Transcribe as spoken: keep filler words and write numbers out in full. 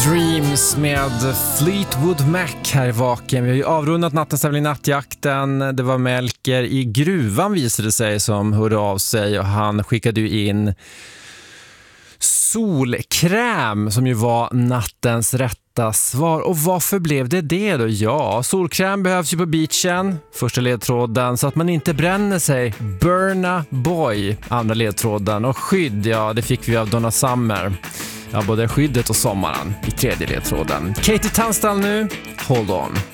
Dreams med Fleetwood Mac här i Vaken. Vi har ju avrundat nattens tävling Nattjakten. Det var Melker i gruvan visade sig som hörde av sig och han skickade ju in solkräm som ju var nattens rätta svar. Och varför blev det det då? Ja, solkräm behövs ju på beachen. Första ledtråden, så att man inte bränner sig. Burna Boy, andra ledtråden. Och skydd, ja det fick vi av Donna Summer. Ja, både skyddet och sommaren i tredje ledtråden. Katie Tunstall nu, Hold On.